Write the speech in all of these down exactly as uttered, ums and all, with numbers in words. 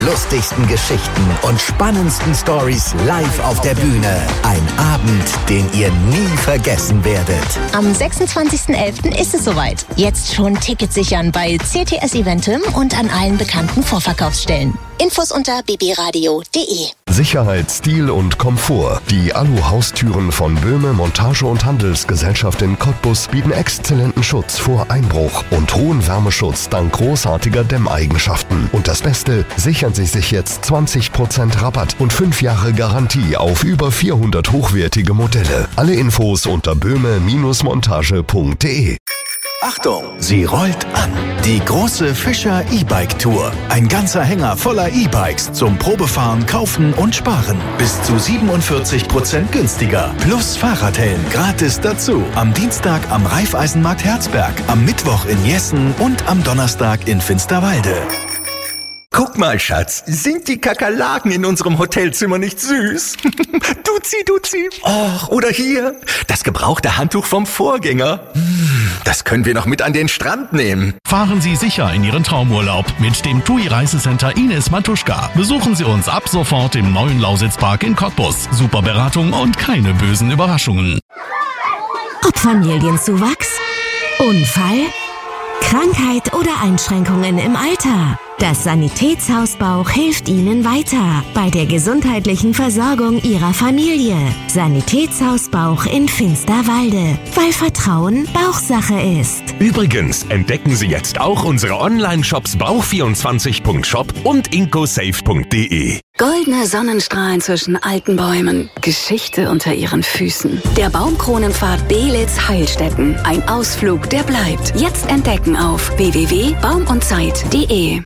lustigsten Geschichten und spannendsten Stories live auf der Bühne. Ein Abend, den ihr nie vergessen werdet. Am sechsundzwanzigsten elften ist es soweit. Jetzt schon Tickets sichern bei C T S Eventim und an allen bekannten Vorverkaufsstellen. Infos unter b b radio punkt d e. Sicherheit, Stil und Komfort. Die Alu-Haustüren von Böhme Montage- und Handelsgesellschaft in Cottbus bieten exzellenten Schutz vor Einbruch und hohen Wärmeschutz dank großartiger Dämmeigenschaften. Und das Beste, sichern Sie sich jetzt zwanzig Prozent Rabatt und fünf Jahre Garantie auf über vierhundert hochwertige Modelle. Alle Infos unter böhme Montage punkt d e. Achtung, sie rollt an. Die große Fischer E-Bike Tour. Ein ganzer Hänger voller E-Bikes zum Probefahren, Kaufen und Sparen. Bis zu siebenundvierzig Prozent günstiger. Plus Fahrradhelm gratis dazu. Am Dienstag am Raiffeisenmarkt Herzberg, am Mittwoch in Jessen und am Donnerstag in Finsterwalde. Guck mal, Schatz, sind die Kakerlaken in unserem Hotelzimmer nicht süß? Duzi, duzi. Och, oder hier, das gebrauchte Handtuch vom Vorgänger. Das können wir noch mit an den Strand nehmen. Fahren Sie sicher in Ihren Traumurlaub mit dem T U I Reisecenter Ines Matuschka. Besuchen Sie uns ab sofort im neuen Lausitzpark in Cottbus. Super Beratung und keine bösen Überraschungen. Ob Familienzuwachs, Unfall, Krankheit oder Einschränkungen im Alter. Das Sanitätshaus Bauch hilft Ihnen weiter bei der gesundheitlichen Versorgung Ihrer Familie. Sanitätshaus Bauch in Finsterwalde, weil Vertrauen Bauchsache ist. Übrigens entdecken Sie jetzt auch unsere Online-Shops bauch vierundzwanzig punkt shop und incosafe punkt d e. Goldene Sonnenstrahlen zwischen alten Bäumen, Geschichte unter ihren Füßen. Der Baumkronenpfad Belitz-Heilstätten. Ein Ausflug, der bleibt. Jetzt entdecken auf w w w punkt baum und zeit punkt d e.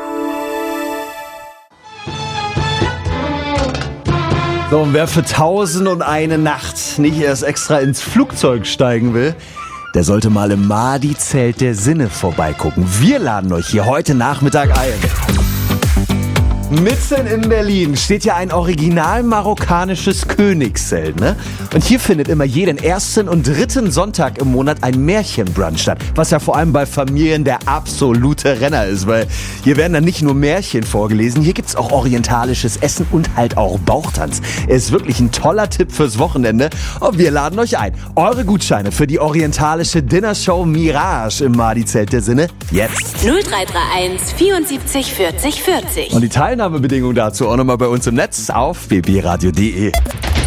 So, und wer für tausend und eine Nacht nicht erst extra ins Flugzeug steigen will, der sollte mal im Mahdi-Zelt der Sinne vorbeigucken. Wir laden euch hier heute Nachmittag ein. Mitten in Berlin steht ja ein original marokkanisches Königszelt, ne? Und hier findet immer jeden ersten und dritten Sonntag im Monat ein Märchenbrunch statt, was ja vor allem bei Familien der absolute Renner ist, weil hier werden dann nicht nur Märchen vorgelesen, hier gibt's auch orientalisches Essen und halt auch Bauchtanz. Ist wirklich ein toller Tipp fürs Wochenende und wir laden euch ein. Eure Gutscheine für die orientalische Dinnershow Mirage im Mahdi-Zelt der Sinne jetzt. null drei drei eins vierundsiebzig vierzig vierzig. Und die Teilnahmebedingungen dazu auch nochmal bei uns im Netz auf b b radio punkt d e.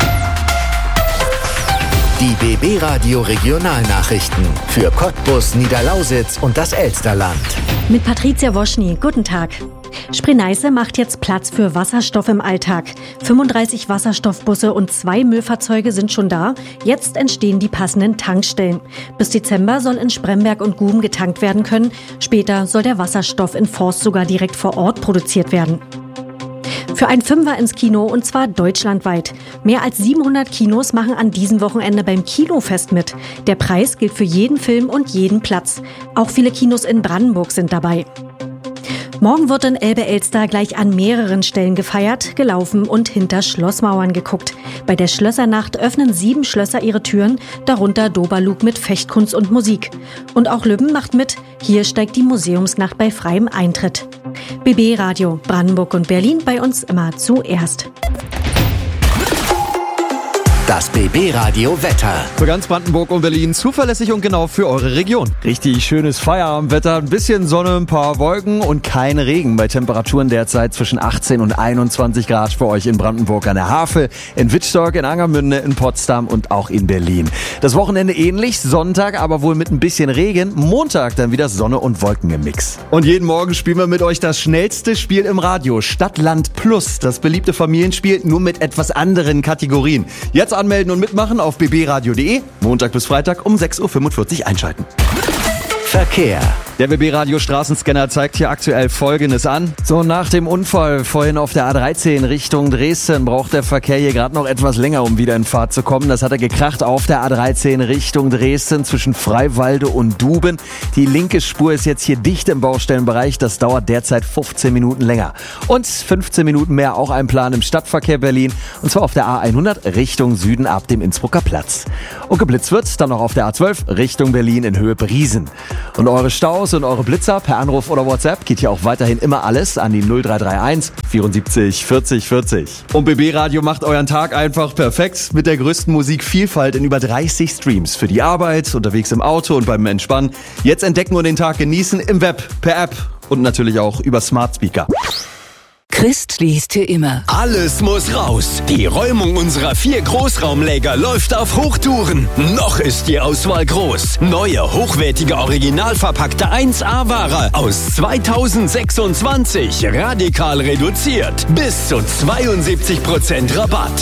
Die B B Radio Regionalnachrichten für Cottbus, Niederlausitz und das Elsterland. Mit Patricia Woschny, guten Tag. Spree-Neiße macht jetzt Platz für Wasserstoff im Alltag. fünfunddreißig Wasserstoffbusse und zwei Müllfahrzeuge sind schon da. Jetzt entstehen die passenden Tankstellen. Bis Dezember soll in Spremberg und Guben getankt werden können. Später soll der Wasserstoff in Forst sogar direkt vor Ort produziert werden. Für ein Fünfer ins Kino und zwar deutschlandweit. Mehr als siebenhundert Kinos machen an diesem Wochenende beim Kinofest mit. Der Preis gilt für jeden Film und jeden Platz. Auch viele Kinos in Brandenburg sind dabei. Morgen wird in Elbe-Elster gleich an mehreren Stellen gefeiert, gelaufen und hinter Schlossmauern geguckt. Bei der Schlössernacht öffnen sieben Schlösser ihre Türen, darunter Doberlug mit Fechtkunst und Musik. Und auch Lübben macht mit, hier steigt die Museumsnacht bei freiem Eintritt. B B Radio, Brandenburg und Berlin bei uns immer zuerst. Das B B Radio Wetter. Für ganz Brandenburg und Berlin zuverlässig und genau für eure Region. Richtig schönes Feierabendwetter, ein bisschen Sonne, ein paar Wolken und kein Regen. Bei Temperaturen derzeit zwischen achtzehn und einundzwanzig Grad für euch in Brandenburg an der Havel, in Wittstock, in Angermünde, in Potsdam und auch in Berlin. Das Wochenende ähnlich, Sonntag aber wohl mit ein bisschen Regen, Montag dann wieder Sonne und Wolken im Mix. Und jeden Morgen spielen wir mit euch das schnellste Spiel im Radio, Stadt, Land Plus. Das beliebte Familienspiel, nur mit etwas anderen Kategorien. Jetzt anmelden und mitmachen auf b b radio punkt d e. Montag bis Freitag um sechs Uhr fünfundvierzig einschalten. Verkehr. Der B B Radio Straßenscanner zeigt hier aktuell Folgendes an. So, nach dem Unfall vorhin auf der A dreizehn Richtung Dresden braucht der Verkehr hier gerade noch etwas länger, um wieder in Fahrt zu kommen. Das hat er gekracht auf der A dreizehn Richtung Dresden zwischen Freiwalde und Duben. Die linke Spur ist jetzt hier dicht im Baustellenbereich. Das dauert derzeit fünfzehn Minuten länger. Und fünfzehn Minuten mehr auch ein Plan im Stadtverkehr Berlin. Und zwar auf der A hundert Richtung Süden ab dem Innsbrucker Platz. Und geblitzt wird dann noch auf der A zwölf Richtung Berlin in Höhe Briesen. Und eure Staus raus und eure Blitzer per Anruf oder WhatsApp. Geht hier auch weiterhin immer alles an die null drei drei eins vierundsiebzig vierzig vierzig. Und B B Radio macht euren Tag einfach perfekt mit der größten Musikvielfalt in über dreißig Streams. Für die Arbeit, unterwegs im Auto und beim Entspannen. Jetzt entdecken und den Tag genießen im Web, per App und natürlich auch über Smart Speaker. Christ liest für immer. Alles muss raus. Die Räumung unserer vier Großraumlager läuft auf Hochtouren. Noch ist die Auswahl groß. Neue, hochwertige, original verpackte eins A-Ware aus zweitausendsechsundzwanzig. Radikal reduziert. Bis zu zweiundsiebzig Prozent Rabatt.